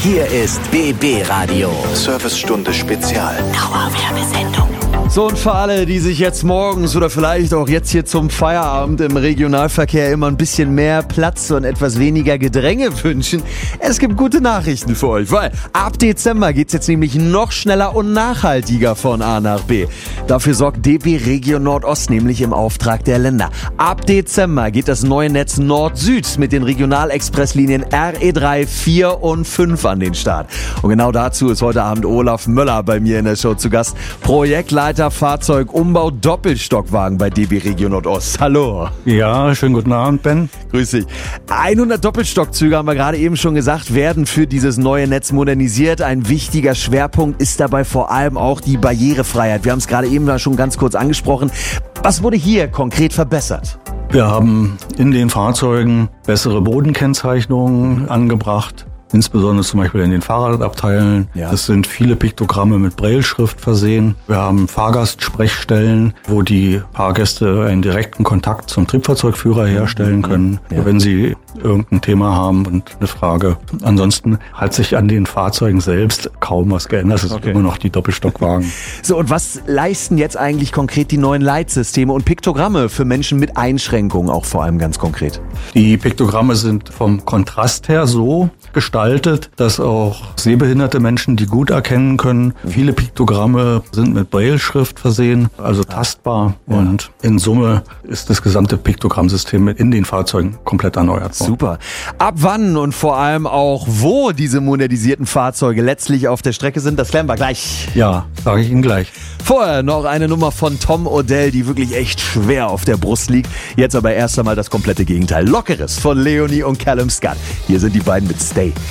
Hier ist BB Radio. Servicestunde Spezial. Dauerwerbesendung. So, und für alle, die sich jetzt morgens oder vielleicht auch jetzt hier zum Feierabend im Regionalverkehr immer ein bisschen mehr Platz und etwas weniger Gedränge wünschen, es gibt gute Nachrichten für euch, weil ab Dezember geht's jetzt nämlich noch schneller und nachhaltiger von A nach B. Dafür sorgt DB Regio Nordost nämlich im Auftrag der Länder. Ab Dezember geht das neue Netz Nord-Süd mit den Regionalexpresslinien RE3, 4 und 5 an den Start. Und genau dazu ist heute Abend Olaf Möller bei mir in der Show zu Gast, Projektleiter Fahrzeugumbau Doppelstockwagen bei DB Regio Nordost. Hallo. Ja, schönen guten Abend, Ben. Grüß dich. 100 Doppelstockzüge, haben wir gerade eben schon gesagt, werden für dieses neue Netz modernisiert. Ein wichtiger Schwerpunkt ist dabei vor allem auch die Barrierefreiheit. Wir haben es gerade eben schon ganz kurz angesprochen. Was wurde hier konkret verbessert? Wir haben in den Fahrzeugen bessere Bodenkennzeichnungen angebracht. Insbesondere zum Beispiel in den Fahrradabteilen. Ja. Es sind viele Piktogramme mit Brailleschrift versehen. Wir haben Fahrgastsprechstellen, wo die Fahrgäste einen direkten Kontakt zum Triebfahrzeugführer herstellen können, wenn sie irgendein Thema haben und eine Frage. Ansonsten hat sich an den Fahrzeugen selbst kaum was geändert. Es sind immer noch die Doppelstockwagen. So, und was leisten jetzt eigentlich konkret die neuen Leitsysteme und Piktogramme für Menschen mit Einschränkungen auch vor allem ganz konkret? Die Piktogramme sind vom Kontrast her so gestaltet, dass auch sehbehinderte Menschen die gut erkennen können. Viele Piktogramme sind mit Brailleschrift versehen, also tastbar. Ja. Und in Summe ist das gesamte Piktogrammsystem in den Fahrzeugen komplett erneuert worden. Super. Ab wann und vor allem auch wo diese modernisierten Fahrzeuge letztlich auf der Strecke sind, das klären wir gleich. Ja, sage ich Ihnen gleich. Vorher noch eine Nummer von Tom Odell, die wirklich echt schwer auf der Brust liegt. Jetzt aber erst einmal das komplette Gegenteil. Lockeres von Leonie und Callum Scott. Hier sind die beiden mit Stay.